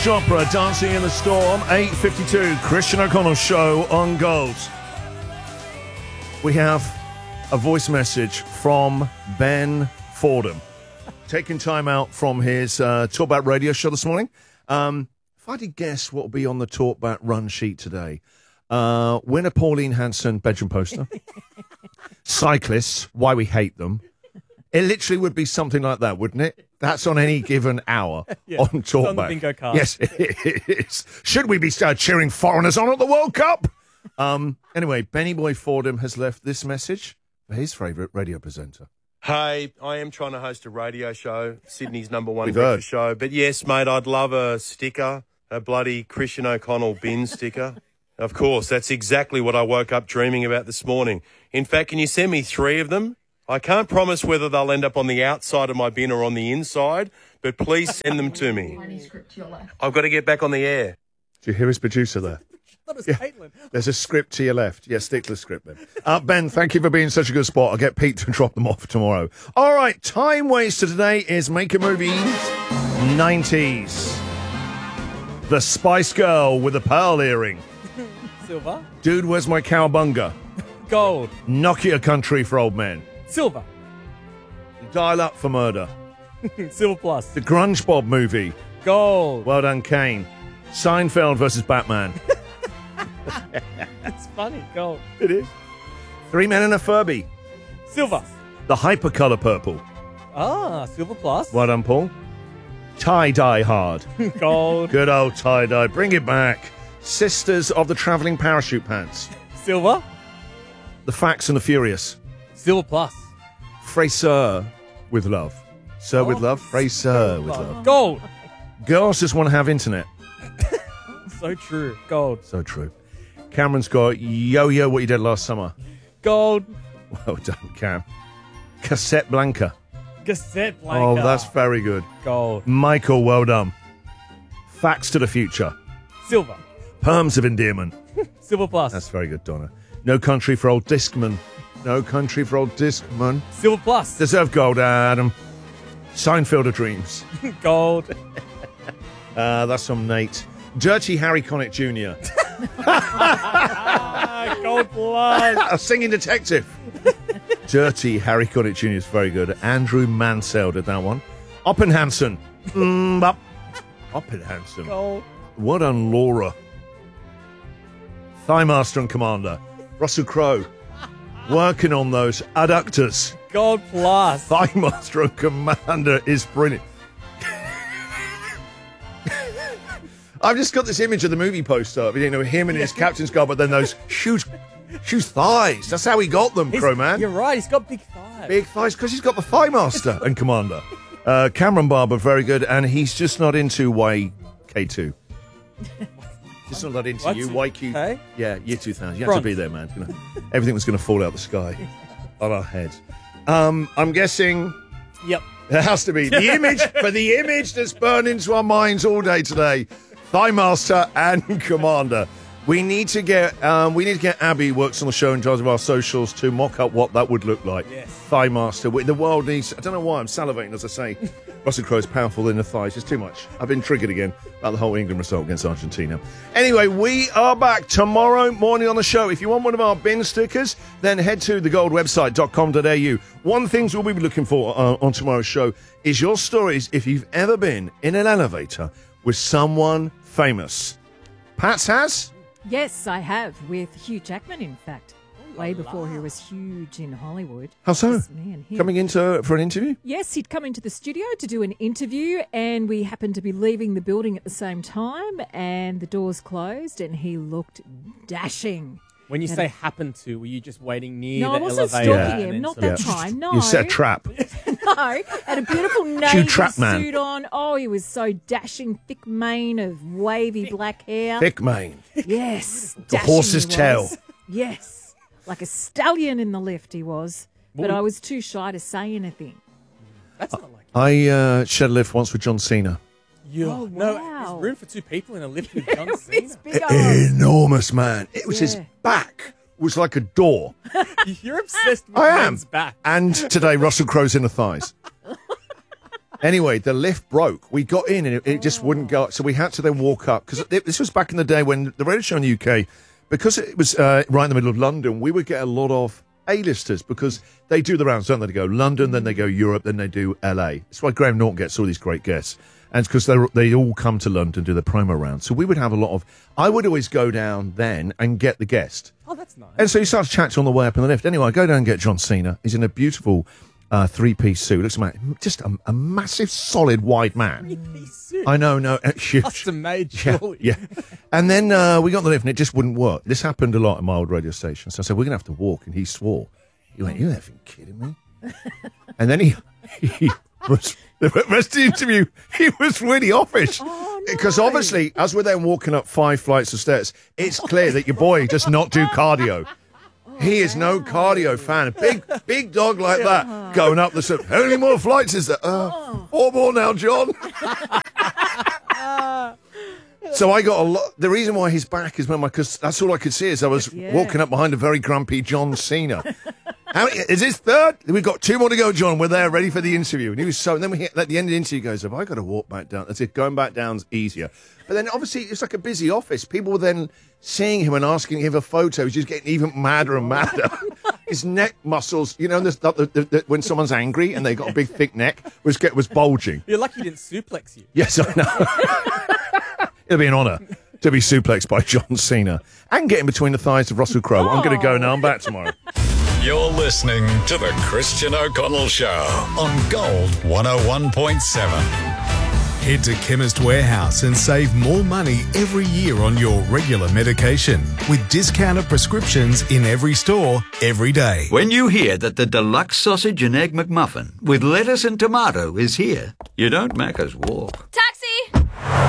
Opera, Dancing in the Storm, 8:52, Christian O'Connell Show on Gold. We have a voice message from Ben Fordham, taking time out from his Talkback radio show this morning. If I did guess what will be on the Talkback run sheet today, winner Pauline Hanson, bedroom poster, cyclists, why we hate them. It literally would be something like that, wouldn't it? That's on any given hour on Talkback. On the bingo card. Yes, it is. Should we be cheering foreigners on at the World Cup? Anyway, Benny Boy Fordham has left this message for his favourite radio presenter. Hey, I am trying to host a radio show, Sydney's number one breakfast show. But yes, mate, I'd love a sticker, a bloody Christian O'Connell bin sticker. Of course, that's exactly what I woke up dreaming about this morning. In fact, can you send me 3 of them? I can't promise whether they'll end up on the outside of my bin or on the inside, but please send them to me. I've got to get back on the air. Do you hear his producer there? That was Caitlin. There's a script to your left. Yeah, stick to the script, Ben. Ben, thank you for being such a good spot. I'll get Pete to drop them off tomorrow. All right, time waster today is Make a Movie 90s. The Spice Girl with a pearl earring. Silver. Dude, where's my cowabunga? Gold. Nokia Country for Old Men. Silver. Dial Up for Murder. Silver plus. The Grunge Bob movie. Gold. Well done, Kane. Seinfeld versus Batman. It's funny. Gold. It is. 3 Men and a Furby. Silver. The Hypercolor Purple. Ah, silver plus. Well done, Paul. Tie-Dye Hard. Gold. Good old tie-dye. Bring it back. Sisters of the Travelling Parachute Pants. Silver. The Facts and the Furious. Silver plus. Fraser with Love. Sir with Love. Fraser with Love. Gold. Girls just want to have internet. So true. Gold. So true. Cameron's got Yo-Yo What You Did Last Summer. Gold. Well done, Cam. Cassette Blanca. Cassette blanket. Oh, that's very good. Gold. Michael, well done. Facts to the Future. Silver. Perms of Endearment. Silver plus. That's very good, Donna. No Country for Old Discman. No Country for Old Discman. Silver plus. Deserve gold, Adam. Seinfeld of Dreams. Gold. That's from Nate. Dirty Harry Connick Jr. Gold plus. A singing detective. Dirty Harry Connick Jr. is very good. Andrew Mansell did that one. Oppenhansen. Oppenhansen. Gold. Well done, Laura. Thigh Master and Commander. Russell Crowe. Working on those adductors. Gold plus. Thigh Master and Commander is brilliant. I've just got this image of the movie poster of, him in his captain's garb, but then those huge thighs. That's how he got them, Crow Man. You're right. He's got big thighs. Big thighs, because he's got the Thigh Master and Commander. Cameron Barber, very good, and he's just not into YK2. Just not that into you, YQ. Hey? Yeah, year 2000. You have to be there, man. Everything was going to fall out the sky on our heads. I'm guessing. Yep. It has to be the image that's burned into our minds all day today. Thigh Master and Commander. We need to get Abby, who works on the show in charge of our socials, to mock up what that would look like. Yes. Thigh Master. The world needs. I don't know why I'm salivating as I say. Russell Crowe's powerful in the thighs. It's too much. I've been triggered again about the whole England result against Argentina. Anyway, we are back tomorrow morning on the show. If you want one of our bin stickers, then head to thegoldwebsite.com.au. One thing we'll be looking for on tomorrow's show is your stories if you've ever been in an elevator with someone famous. Pats has? Yes, I have, with Hugh Jackman, in fact. Way before he was huge in Hollywood. How so? Just me and him. Coming for an interview? Yes, he'd come into the studio to do an interview, and we happened to be leaving the building at the same time, and the doors closed, and he looked dashing. When you say happened to, were you just waiting near No, the I wasn't elevator? stalking him, not that time, no. You set a trap. No, had a beautiful navy Trap Man. suit on. Oh, he was so dashing, thick mane of wavy black hair. Thick mane. Yes. The dashing horse's he was. tail. Yes. Like a stallion in the lift he was. But I was too shy to say anything. That's not like I shared a lift once with John Cena. you. Oh, No, wow. there's room for 2 people in a lift with John It's Cena. big arms. Enormous, man. It was his Yeah. back was like a door. You're obsessed with I am. men's back. And today, Russell Crowe's in the thighs. Anyway, the lift broke. We got in and it just wouldn't go up. So we had to then walk up. Because this was back in the day when the radio show in the UK, because it was right in the middle of London, we would get a lot of A-listers because they do the rounds, don't they? They go London, then they go Europe, then they do LA. That's why Graham Norton gets all these great guests. And it's because they all come to London, do the promo round. So we would have a lot of... I would always go down then and get the guest. Oh, that's nice. And so he starts chatting on the way up in the lift. Anyway, I go down and get John Cena. He's in a beautiful... three-piece suit. Looks like just a massive, solid, wide man. Three-piece suit? I know, huge. Custom made, surely. Yeah. And then we got on the lift and it just wouldn't work. This happened a lot at my old radio station. So I said, we're going to have to walk. And he swore. He went, you're effing kidding me? And then he was, the rest of the interview, he was really offish. Because obviously, as we're then walking up 5 flights of stairs, it's clear that your boy does not do cardio. He is no cardio fan. Big dog like that going up the stairs. How many more flights is there? 4 more now, John. So I got a lot. The reason why he's back is because that's all I could see as I was walking up behind a very grumpy John Cena. Is this third? We've got 2 more to go, John. We're there, ready for the interview. And he was so. And then at the end of the interview, he goes, "Have I got to walk back down?" That's it. Going back down's easier. But then obviously it's like a busy office. People were then seeing him and asking him for photos. He's just getting even madder and madder. His neck muscles, you know, when someone's angry and they got a big thick neck, was bulging. You're lucky he didn't suplex you. Yes, I know. It'll be an honour to be suplexed by John Cena and get in between the thighs of Russell Crowe. I'm going to go now. I'm back tomorrow. You're listening to The Christian O'Connell Show on Gold 101.7. Head to Chemist Warehouse and save more money every year on your regular medication with discounted prescriptions in every store, every day. When you hear that the deluxe sausage and egg McMuffin with lettuce and tomato is here, you don't Macca's walk. Taxi!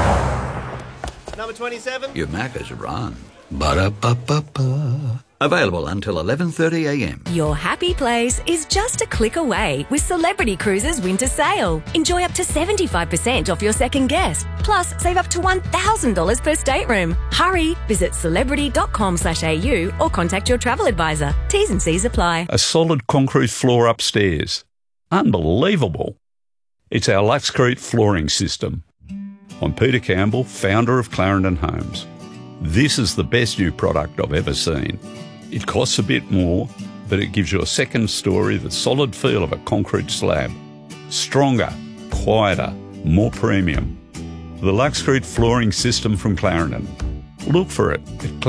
Number 27. You Macca's run. Ba-da-ba-ba-ba. Available until 11:30 a.m. Your happy place is just a click away with Celebrity Cruises Winter Sale. Enjoy up to 75% off your second guest. Plus, save up to $1,000 per stateroom. Hurry! Visit celebrity.com/au or contact your travel advisor. T's and C's apply. A solid concrete floor upstairs. Unbelievable. It's our Luxcrete flooring system. I'm Peter Campbell, founder of Clarendon Homes. This is the best new product I've ever seen. It costs a bit more, but it gives you a second story, the solid feel of a concrete slab. Stronger, quieter, more premium. The Luxcrete flooring system from Clarendon. Look for it at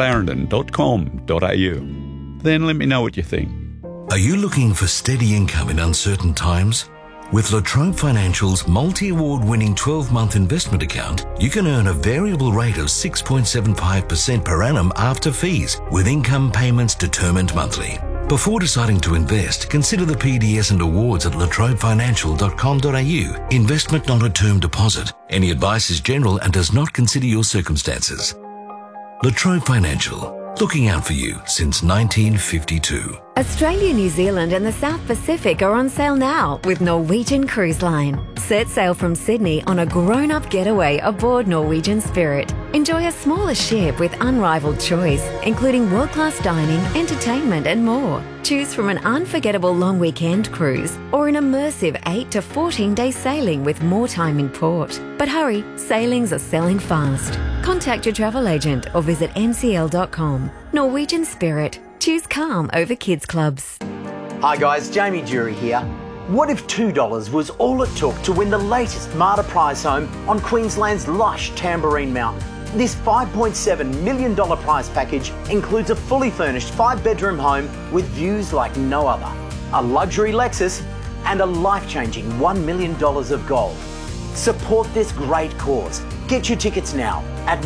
clarendon.com.au. Then let me know what you think. Are you looking for steady income in uncertain times? With La Trobe Financial's multi-award-winning 12-month investment account, you can earn a variable rate of 6.75% per annum after fees, with income payments determined monthly. Before deciding to invest, consider the PDS and awards at latrobefinancial.com.au. Investment not a term deposit. Any advice is general and does not consider your circumstances. La Trobe Financial, looking out for you since 1952. Australia, New Zealand and the South Pacific are on sale now with Norwegian Cruise Line. Set sail from Sydney on a grown-up getaway aboard Norwegian Spirit. Enjoy a smaller ship with unrivaled choice, including world-class dining, entertainment and more. Choose from an unforgettable long weekend cruise or an immersive 8 to 14-day sailing with more time in port. But hurry, sailings are selling fast. Contact your travel agent or visit ncl.com. Norwegian Spirit. Choose calm over kids clubs. Hi guys, Jamie Jury here. What if $2 was all it took to win the latest Marta prize home on Queensland's lush Tamborine Mountain? This $5.7 million prize package includes a fully furnished 5-bedroom home with views like no other, a luxury Lexus and a life-changing $1 million of gold. Support this great cause. Get your tickets now at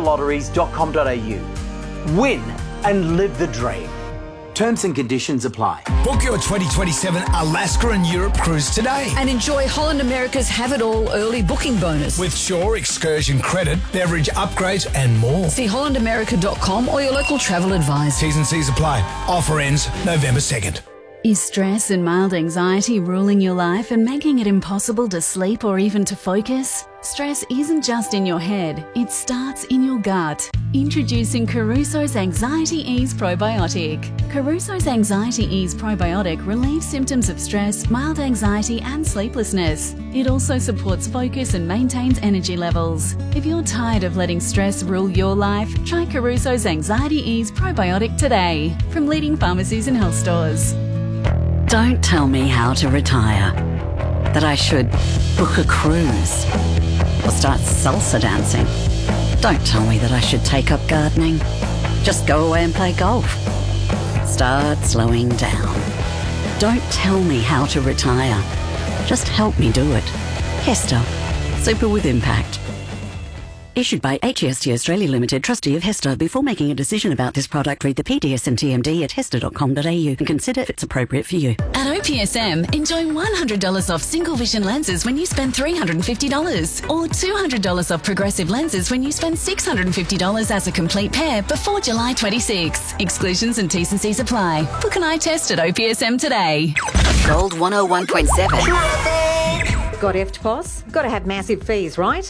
martalotteries.com.au. Win and live the dream. Terms and conditions apply. Book your 2027 Alaska and Europe cruise today. And enjoy Holland America's Have It All early booking bonus. With Shore excursion credit, beverage upgrades and more. See hollandamerica.com or your local travel advisor. T's and C's apply. Offer ends November 2nd. Is stress and mild anxiety ruling your life and making it impossible to sleep or even to focus? Stress isn't just in your head, it starts in your gut. Introducing Caruso's Anxiety Ease Probiotic. Caruso's Anxiety Ease Probiotic relieves symptoms of stress, mild anxiety and sleeplessness. It also supports focus and maintains energy levels. If you're tired of letting stress rule your life, try Caruso's Anxiety Ease Probiotic today from leading pharmacies and health stores. Don't tell me how to retire. That I should book a cruise or start salsa dancing. Don't tell me that I should take up gardening. Just go away and play golf. Start slowing down. Don't tell me how to retire. Just help me do it. Hester. Super with impact. Issued by HEST Australia Limited, trustee of Hester. Before making a decision about this product, read the PDS and TMD at hester.com.au and consider if it's appropriate for you. At OPSM, enjoy $100 off single vision lenses when you spend $350 or $200 off progressive lenses when you spend $650 as a complete pair before July 26. Exclusions and T's and C's apply. Book an eye test at OPSM today. Gold 101.7. Got EFTPOS? Got to have massive fees, right?